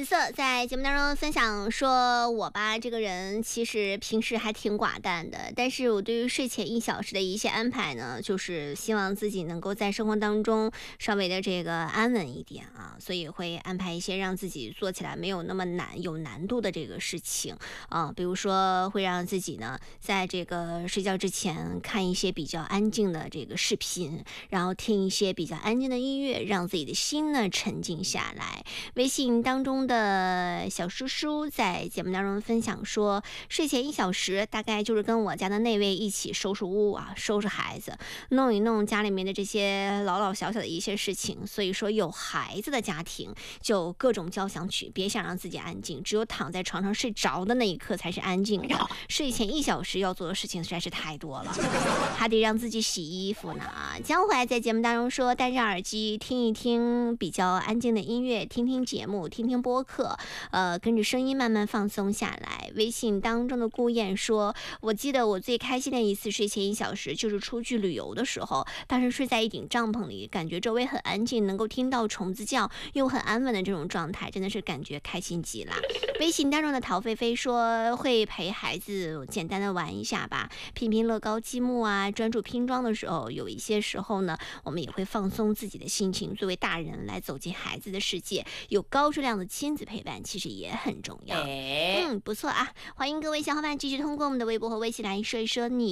紫色在节目当中分享说，我吧这个人其实平时还挺寡淡的，但是我对于睡前1小时的一些安排呢，就是希望自己能够在生活当中稍微的这个安稳一点啊，所以会安排一些让自己做起来没有那么有难度的这个事情啊，比如说会让自己呢在这个睡觉之前看一些比较安静的这个视频，然后听一些比较安静的音乐，让自己的心呢沉静下来。微信当中的小叔叔在节目当中分享说，睡前1小时大概就是跟我家的那位一起收拾屋啊，收拾孩子，弄一弄家里面的这些老老小小的一些事情。所以说有孩子的家庭就各种交响曲，别想让自己安静，只有躺在床上睡着的那一刻才是安静的。睡前1小时要做的事情实在是太多了，还得让自己洗衣服呢。江淮在节目当中说，戴上耳机听一听比较安静的音乐，听听节目，听听播客，跟着声音慢慢放松下来。微信当中的顾燕说，我记得我最开心的一次睡前1小时就是出去旅游的时候，当时睡在一顶帐篷里，感觉周围很安静，能够听到虫子叫，又很安稳的这种状态，真的是感觉开心极了。微信当中的陶菲菲说，会陪孩子简单的玩一下吧，拼拼乐高积木啊，专注拼装的时候，有一些时候呢，我们也会放松自己的心情，作为大人来走进孩子的世界，有高质量的亲子陪伴其实也很重要。不错啊，欢迎各位小伙伴继续通过我们的微博和微信来说一说你